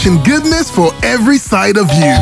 nourishing goodness for every side of you.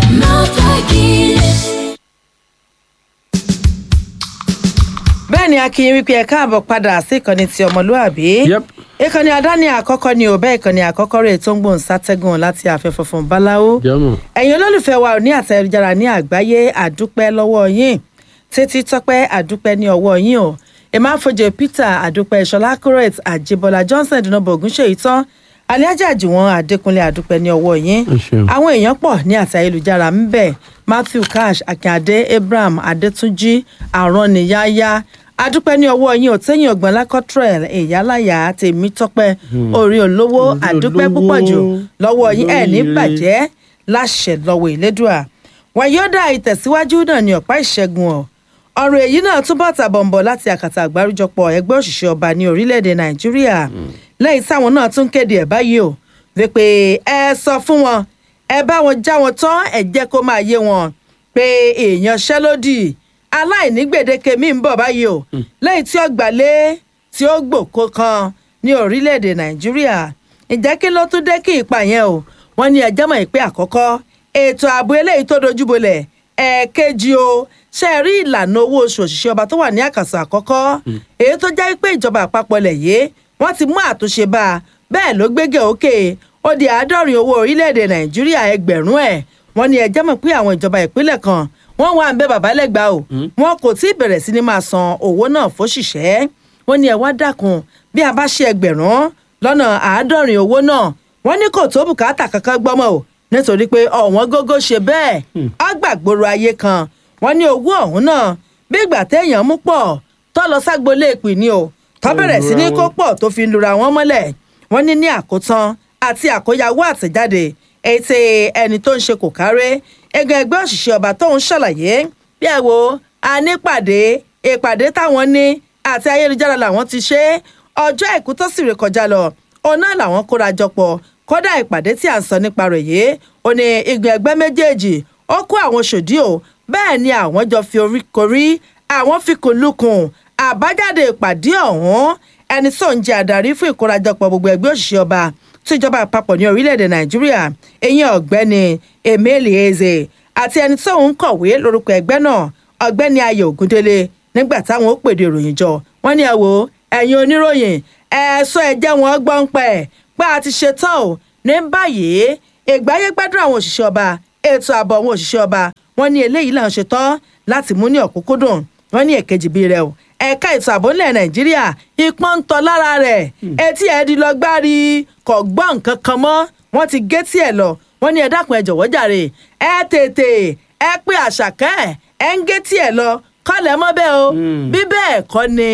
bẹ́ẹ̀ ni akínyìn wípé ẹ káàbọ̀ padà sí ìkànnì ti ọmọlúàbí. ìkànnì àdáni àkọ́kọ́ ni ò bẹ́ẹ̀ ìkànnì àkọ́kọ́ rẹ̀ tó ń gbòǹ sátẹ́gùn láti àfẹ́ funfun báláwo. ẹ̀yin olólùfẹ́ wa ní àtẹ̀jára ní àgbáyé àdúpẹ́ lọ́wọ́ yín títí tọ́pẹ́ àdúpẹ́ ní ọwọ́ yín o emafojè peter àdúpẹ́ ìṣọlá correct àjíbọ́lá johnson dùnàbọ̀ ògúnṣèyí tán aliaja àjùwọ̀n adékúnlé àdúpẹ́ ní ọwọ́ yín àwọn èèyàn pọ̀ ní àti ayélujára ń bẹ̀ matthew cash akínyàdé abraham adétúnjì àrọ́nìyáyá adúpẹ́ ní ọwọ́ yín ò tẹ́yìn ọgbọ̀n lákọ́trẹ̀l ìyálàyà tèmi tọ́pẹ́ orí olówó adúpẹ́ púpọ̀ jù lọ́wọ́ yín ẹ̀ ní bàjẹ́ láṣẹ lọ́wọ́ ìlédùà wàyọ́dà ìtẹ̀síwájú náà ní ọ̀pá ìṣẹ́gun ọ̀rọ̀ èyí náà túbọ̀ tàbọ̀nbọ̀ láti àkàtà àgbáríjọpọ̀ ẹgbẹ́ òṣìṣẹ́ ọba ní orílẹ̀-èdè nàìjíríà lẹ́yìn táwọn náà tún kéde ẹ̀ báyìí o wípé ẹ sọ fún wọn ẹ bá wọn já wọn tán ẹ jẹ́ kó máa yé wọn pé ìyanṣẹ́lódì aláìní gbèdéke mi ń bọ̀ báyìí o lẹ́yìn tí ó gbàlé tí ó gbòkó kan ní orílẹ̀-èdè nàìjíríà ìjẹ́ kí ló tún dé kí ìpa yẹn o wọ́n ní ẹjẹ́ mọ̀ ìpè àkọ́kọ́ ètò ààbò eléyìí tó dojúbolẹ̀ ẹ̀ẹ̀kejì o ṣe rí ìlànà owó oṣù òṣìṣẹ́ ọba tó wà ní àkàsọ̀ àkọ́kọ́ èyí tó jẹ́ pé ìjọba àpapọ̀ lẹ̀ yé wọ́n ti mú àtúnṣe bá a bẹ́ẹ̀ ló gbégé òkè ó di 70 owó orílẹ̀-èdè nàìjíríà ẹgbẹ̀rún ẹ̀ wọ́n ní ẹjẹ́ mọ̀ pé àwọn ìjọba ìpínlẹ̀ kan wọ́n wà ń bẹ bàbá lẹ́gbàá o wọn kò tí ì bẹ̀rẹ̀ sí ni máa san owó náà fóṣìṣẹ́ wọ́n ní ẹ wá dákun bí a bá ṣe ẹgbẹ̀rún lọ́nà 70 owó náà wọ́n ní kò tó bùkátà kankan gbọ́mọ̀ o nítorí pé ọ̀wọ́n gógó ṣe bẹ́ẹ̀ àgbàgbòrò ayé kan wọ́n ní owó ọ̀hún náà bí ìgbà téèyàn mú pọ̀ tó lọ ságbolé ìpì ni o tó bẹ̀rẹ̀ sí ní kó pọ̀ tó fi ń lura wọn mọ́lẹ̀ wọ́n ní ní àkótán àti àkóyawó àtẹ̀jáde ètè ẹni tó ń ṣe kò kárẹ́ ẹgbẹ́ òṣìṣẹ́ ọba tóun ṣàlàyé bí ẹ wo a nípàdé ìpàdé táwọn ní àti ayélujára làwọn ti ṣe ọjọ́ àìkú tó sì ré kọjá lọ òun náà làwọn kóra jọpọ̀ kódà ìpàdé tí à ń sọ nípa rẹ̀ yìí ó ní igun ẹgbẹ́ méjèèjì ó kó àwọn ṣòdí o bẹ́ẹ̀ ni àwọn jọ fi orí korí àwọn fi kùn lukùn àbájáde ìpàdé ọ̀hún ẹni tó ń jẹ àdarí fún ìkórajọpọ̀ gbogbo ẹgbẹ́ òṣìṣẹ́ ọba tíjọba àpapọ̀ ní orílẹ̀-èdè nàìjíríà eyín ọ̀gbẹ́ni emeli eze àti ẹni tó ń kọ̀wé lórúkọ ẹgbẹ́ náà ọ̀gbẹ́ni ayọ̀ ògúndélé nígbà táwọn ó pèdè ìròyìn jọ wọ́n ní ẹ wò ẹ̀yin oníròyìn ẹ̀ẹ́sọ́ ẹ̀jẹ̀ wọn gbọ́n pẹ̀ pé a ti ṣetán o ní báyìí ìgbáyé gbádùn àwọn òṣìṣẹ́ ọba ètò ààbò àwọn òṣìṣẹ́ ọba wọ́n ní eléyìí là ń ṣetán láti mú ní ọ̀kúnkúndùn wọ́n ní èkejì bíi rẹ̀ o ẹ̀ka ètò ààbò ńlẹ̀ nàìjíríà ipọ́n ń tọ́ lára rẹ̀ etí ẹ̀ di lọ́gbárí kò gbọ́ nǹkan kan mọ́ wọ́n ti gé tí ẹ̀ lọ wọ́n ní ẹ dákun ẹ jọ̀wọ́ jàre ẹ tètè ẹ pé àṣàkẹ́ ẹ ń gé tí ẹ̀ lọ kọ́lẹ̀ mọ́ bẹ́ẹ̀ o bí bẹ́ẹ̀ kọ́ ni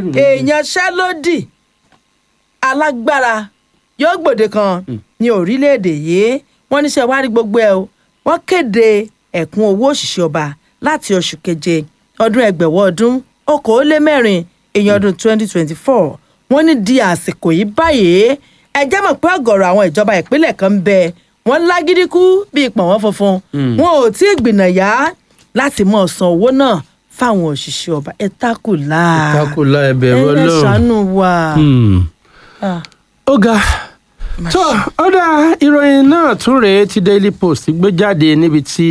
ìyanṣẹ́lódì alágbára yóò gbòde kan ní orílẹ̀-èdè yìí wọ́n níṣẹ́ wá rí gbogbo ẹ̀ o wọ́n kéde ẹ̀kún owó òṣìṣẹ́ ọba láti oṣù keje ọdún ẹgbẹ̀wọ́ ọdún okòólémẹ́rin èèyàn ọdún 2024 wọ́n ní di àsìkò yìí báyìí ẹ jẹ́ mọ̀ pé ọ̀gọ̀rọ̀ àwọn ìjọba ìpínlẹ̀ kan ń bẹ wọ́n lágídíkú bíi pọ̀nwọ́n funfun wọn ò tí ì gbìnàyà láti mọ̀ san owó náà fáwọn òṣìṣẹ́ ọba ẹ tákùlá ẹbẹ̀rù Ọlọ́run ẹ ṣàánú wa. ó ga tó ọ̀dà ìròyìn náà tún rèé tí Daily Post gbé jáde níbi tí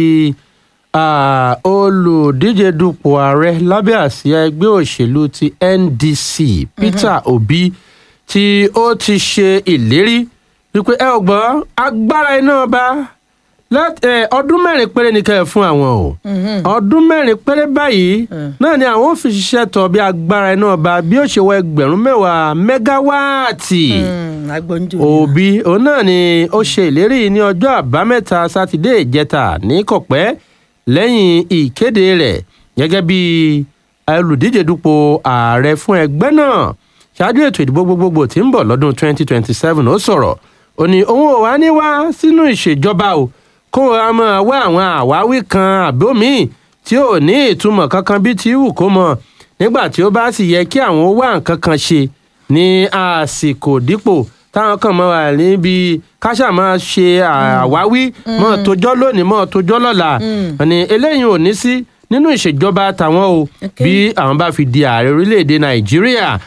olùdíje dupò ààrẹ lábẹ́ àsíá ẹgbẹ́ òṣèlú ti NDC Peter Obi tí ó ti ṣe ìlérí wípé ẹ ò gbọ́ agbára iná ọba ọdún mẹ́rin péré ní kẹ́ ẹ̀ fún àwọn o ọdún mẹ́rin péré báyìí náà ni àwọn ò fi ṣiṣẹ́ tọ̀ bí agbára iná ọba bí ó ṣe wọ 10,000 mẹ́gáwáàtì. Òbí òun náà ni ó ṣe ìlérí ní ọjọ́ àbámẹ́ta sátidé ìjẹta ní kọ̀pẹ́ lẹ́yìn ìkéde rẹ̀ gẹ́gẹ́ bí olùdíje dupò ààrẹ fún ẹgbẹ́ náà ṣáájú ètò ìdìbò gbogbogbò tí ń bọ̀ lọ́dún 2027 ó sọ̀rọ̀ ó ní òun ò wá ní wá sínú ìṣèjọba o kó a máa wá àwọn àwáwí kan àbí òmíì tí ò ní ìtumọ̀ kankan bí ti wù kó mọ̀ nígbà tí ó bá sì yẹ kí àwọn wá nǹkan kan ṣe ní àsìkò dípò táwọn kan máa wà níbi káṣà máa ṣe àwáwí mọ́ tójọ́ lónìí mọ́ tójọ́ lọ́la ní eléyìí ò ní sí nínú ìṣèjọba tàwọn o bí àwọn bá fi di ààrẹ orílẹ̀-èdè Nàìjíríà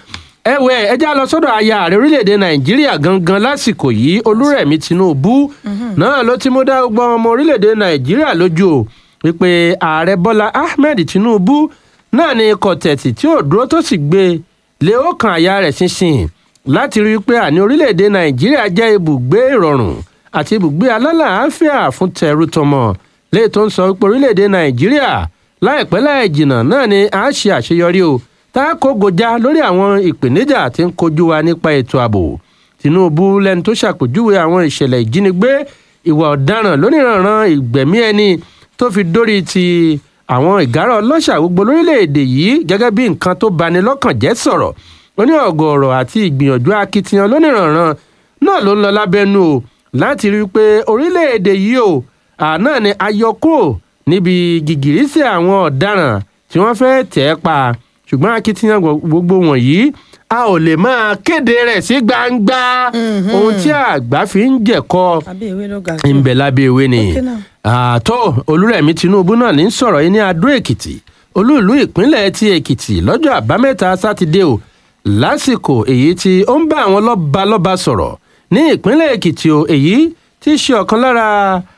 ẹ̀wẹ̀ ẹjá lọ sọ́dọ̀ aya ààrẹ orílẹ̀-èdè nàìjíríà gangan lásìkò yìí olúrẹ̀mí tinubu náà ló ti mú dá gbogbo ọmọ orílẹ̀-èdè nàìjíríà lójú o wípé ààrẹ bọ́lá ahmed tinubu náà ní kọ̀tẹ̀tì tí ò dúró tó sì gbé lé ọkàn àyà rẹ̀ ṣinṣin láti rí i pé àní orílẹ̀-èdè nàìjíríà jẹ́ ibùgbé ìrọ̀rùn àti ibùgbé alálàáfíà fún tẹrú tọmọ léè tó ń sọ wípé orílẹ̀-èdè nàìjíríà láìpẹ́ láì jìnnà náà ni a ṣe àṣeyọrí o tá a kó gojá lórí àwọn ìpèníjà tí ń kojú wa nípa ètò ààbò tinubu lẹ́nu tó ṣàpèjúwe àwọn ìṣẹ̀lẹ̀ ìjínigbé ìwà ọ̀daràn lóníranran ìgbẹ̀mí ẹni tó fi dórí ti àwọn ìgárá ọlọ́ṣà gbogbo lórílẹ̀‐èdè yìí gẹ́gẹ́ bí nǹkan tó bani lọ́kàn jẹ́ sọ̀rọ̀ ó ní ọ̀gọ̀ọ̀rọ̀ àti ìgbìyànjú akitiyan lóníranran náà ló ń lọ lábẹ́nu o láti rí i pé orílẹ̀‐èdè yìí o àná ni ayọkúrò níbi gìgìrísẹ̀ àwọn ọ̀daràn tí wọ́n fẹ́ tẹ̀ ẹ́ pa ṣùgbọ́n akitiyan gbogbo wọ̀nyí a ò lè máa kéde rẹ̀ sí gbangba ohun tí àgbà fi ń jẹ̀kọ ń bẹ lábẹ́ ewé ni àtọ́ olúrẹ̀mí tinubu náà ní sọ̀rọ̀ yìí ní adó èkìtì olú-ìlú ìpínlẹ̀ ti èkìtì lọ́jọ́ àbámẹ́ta sátidé o lásìkò èyí tí ó ń bá àwọn lọ́balọ́ba sọ̀rọ̀ ní ìpínlẹ̀ èkìtì o èyí tí í ṣe ọ̀kan lára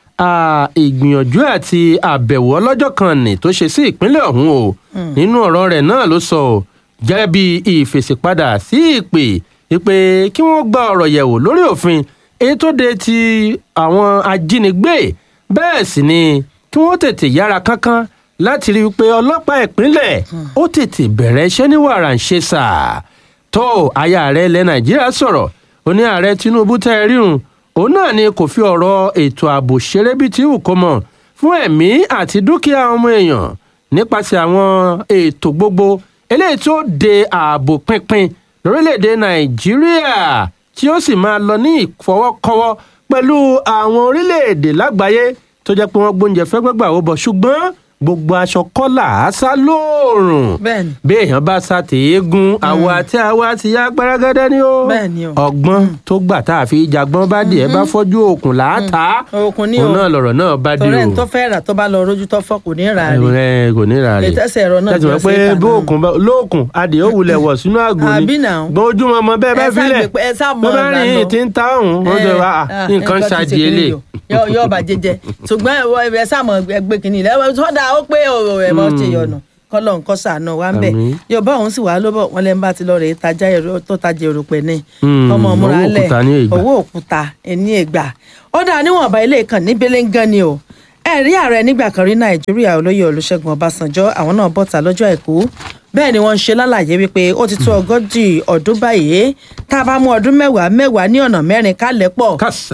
ìgbìyànjú àti àbẹ̀wò ọlọ́jọ́ kan nì tó ṣe sí ìpínlẹ̀ ọ̀hún o nínú ọ̀rọ̀ rẹ̀ náà ló sọ ọ́ jẹ́ bí ìfèsìpadà sí ìpè kí wọ́n gba ọ̀rọ̀ yẹ̀wò lórí òfin èyí tó de ti àwọn ajínigbé bẹ́ẹ̀ sì ni kí wọ́n tètè yára kánkán láti rí i pé ọlọ́pàá ìpínlẹ̀ ó tètè bẹ̀rẹ̀ iṣẹ́ ní wàràǹṣeṣà tó aya ààrẹ ilẹ̀ nàìjíríà sọ̀rọ̀ ó ní ààrẹ tinubu tẹ́ ẹ ríhun òun náà ni kò fi ọ̀rọ̀ ètò ààbò ṣeré bíi tí wù kó mọ̀ fún ẹ̀mí àti dúkìá ọmọ èèyàn nípasẹ̀ àwọn ètò gbogbo eléyìí tó de ààbò pinpin lórílẹ̀‐èdè nàìjíríà tí ó sì máa lọ ní ìfọwọ́kọ́wọ́ pẹ̀lú àwọn orílẹ̀‐èdè lágbàáyé tó jẹ́ pé wọ́n gbóúnjẹ fẹ́ gbẹ́gbà ó bọ̀ ṣùgbọ́n gbogbo aṣọ kọ́là àṣà lóòrùn bí èèyàn bá sa tèégún àwọ̀ àti àwọ̀ àti ya gbẹ́rẹ́gẹ́dẹ́ ni ó ọgbọ́n tó gbà tá a fi jagbọ́n bá díẹ̀ bá fọ́jú òkun làátá òun náà lọ̀rọ̀ náà bá dé o. tọrẹ tó fẹ́ rà tó bá lọ rójú tó fọ́ kò ní rà rí kò ní rà rí ètẹ́sẹ̀ ẹ̀rọ náà jọ sí ìta náà lóòkùn adìẹ ó wulẹ̀ wọ̀ sínú àgò ni gbọ́n ojúmọ́ ọmọ bẹ́ẹ̀ bá filẹ̀ bó bá rìn tí ń ta ọ̀hún ó jọ wá nǹkan ṣàdìẹ́lẹ̀ yóò bá jẹjẹ ṣùgbọ́n ẹ sáà mọ̀ ẹgbẹ́ kìíní ilẹ̀ sọ́dà ó pé ẹ̀ mọ̀ ṣe yọ̀nà kọ́lọ̀ nǹkan ṣàánú wa ń bẹ̀ yorùbá òun sì wà lóbọ̀ wọn lẹ́nu bá ti lọ rèé tajà tó tajà èròpẹ̀ ní ọmọ múra lẹ̀ owó òkúta ẹni ẹgbà ó dà níwọ̀nba ilé kan ní belengan ni o ẹ̀rí ààrẹ nígbà kan rí nàìjíríà olóyè olùṣègùn ọbásanjọ́ àwọn náà bọ́ta lọ́jọ́ àìkú bẹ́ẹ̀ ni wọ́n ń ṣe lálàyé wípé ó ti tó 40 ọdún báyìí tá a bá mú ọdún mẹ́wàá ní ọ̀nà mẹ́rin kálẹ̀ pọ̀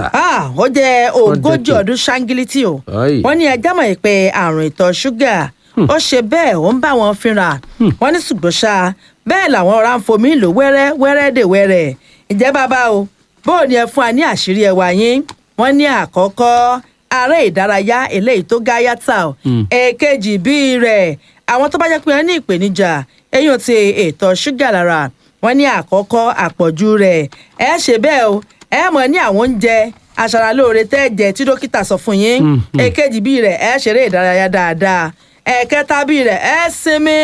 ó jẹ́ 40 ọdún ṣáńgílítì o wọ́n ní ẹjẹ́ mọ̀ pé àrùn ìtọ̀ ṣúgà ó ṣe bẹ́ẹ̀ ó ń bá wọn fínra wọ́n ní ṣùgbọ́n ṣá bẹ́ẹ̀ làwọn ọ̀rá ń fomi lò wẹ́rẹ́ dè wẹ́rẹ́ ìjẹ́ bàbá o bóò ní ẹ fún wa ní àṣírí ẹwà yín wọ́n ní àkọ́kọ́ aré ìdárayá eléyìí tó gá yàtà o èkejì bíi rẹ̀ àwọn tó bá jẹ́ pé wọ́n ní ìpèníjà eyín ti ètò ṣúgà lára wọ́n ní àkọ́kọ́ àpọ̀jù rẹ̀ ẹ ṣe bẹ́ẹ̀ o ẹ mọ̀ ní àwọn oúnjẹ aṣaralóore tẹ́ jẹ tí dókítà sọ fún yín èkejì bíi rẹ̀ ẹ ṣeré ìdárayá dáadáa ẹ̀kẹta bíi rẹ̀ ẹ sinmi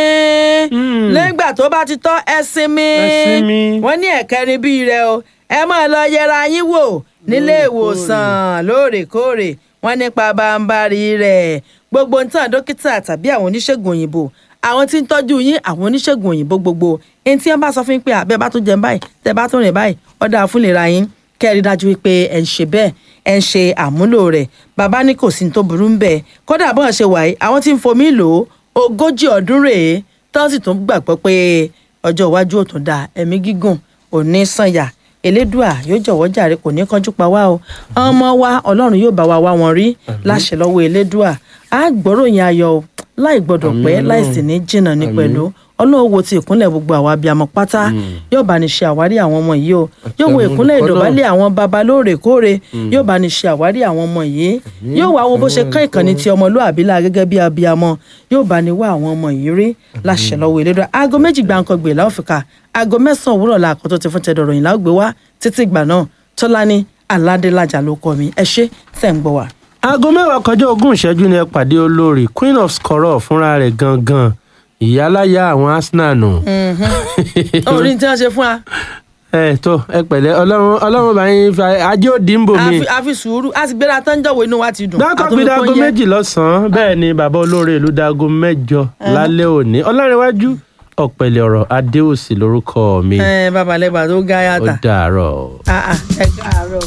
nígbà tó bá ti tọ́ ẹ sinmi wọ́n ní ẹ̀kẹrin bíi rẹ̀ o ẹ máa lọ yẹra yín wò nílé ìwòsàn lóòrèkóòrè wọ́n nípa bámbárí rẹ̀ gbogbo nǹkan dókítà tàbí àwọn oníṣègùn òyìnbó àwọn tí ń tọ́jú yín àwọn oníṣègùn òyìnbó gbogbo ẹni tí wọ́n bá sọ fún yín pé àbẹ́ bá tún jẹun báyìí tẹ́ bá tún rìn báyìí ọ̀dà fún ìlera yín kẹ́rì dájú wípé ẹ̀ ń ṣe bẹ́ẹ̀ ẹ̀ ń ṣe àmúlò rẹ̀ bàbá ní kò sí ní tó burú ń bẹ̀ kódà bọ́n ṣe wà yìí àwọn tí ń fomi lò ó 40 ọdún rèé tán sì tún gbàgbọ́ pé ọjọ́ iwájú ò tún da ẹ̀mí gígùn ò ní sànyà elédùà yóò jọ̀wọ́ jàre kò ní kánjú pa wá o ọmọ wa ọlọ́run yóò bá wa wá wọn rí láṣẹ lọ́wọ́ elédùà á gbọ́ròyìn ayọ̀ láì gbọ́dọ̀ pẹ́ láì sì ní jìnnà ní pẹ̀lú ọlọ́run wo ti ìkúnlẹ̀ gbogbo àwọn abiyamọ pátá yóò bá ní ṣe àwárí àwọn ọmọ yìí o yóò wo ìkúnlẹ̀ ìdọ̀bálẹ̀ àwọn baba lóòrèkóòrè yóò bá ní ṣe àwárí àwọn ọmọ yìí yóò wá wo bó ṣe kán ìkànnì ti ọmọlúàbí la gẹ́gẹ́ bí abiyamọ yóò bá ní wá àwọn ọmọ yìí rí láṣẹ lọ́wọ́ elédùà aago 2 gbàǹkangbè láòfìkà aago 9 òwúrọ̀ la àkọ́tọ̀ ti fún tẹ̀dọ̀rọ̀ yìí láògbé wá títí ìgbà náà Tọ́lání Aládélájà ló kọ mi ẹ ṣé tẹ̀ ń gbọ́ wa. aago 10 kọjá 20 ìṣẹ́jú ni ẹ pàdé olórí Queen of Skoro fúnra rẹ̀ gangan ìyáláyà àwọn Arsenal nù. orin tí wọ́n ṣe fún wa. Tó ẹ pẹ̀lẹ́ ọlọ́run bá yín fa ajé òdì ń bò mí. a fi sùúrù a sì gbéra tán jọ̀wọ́ inú wa ti dùn. dákọ̀ bí dago 2 lọ́sàn-án bẹ́ẹ̀ ni bàbá olóore ìlú dago 8 lálẹ́ òní ọlárẹ̀wájú ọ̀pẹ̀lẹ̀ ọ̀rọ̀ adéòsì lórúkọ mi. bàbá lẹ́gbàá tó gá yàtà. ó dàárọ̀. ẹ káàárọ̀.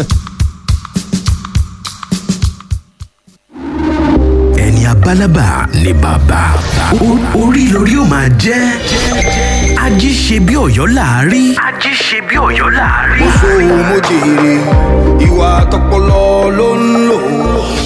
ẹni abálábà ni bàbá orí lórí ó máa jẹ́ ají ṣe bí Ọ̀yọ́ láàárí. ají ṣe bí Ọ̀yọ́ láàárí. mo sọ mo jèrè ìwà tọpọlọ ló ń lò.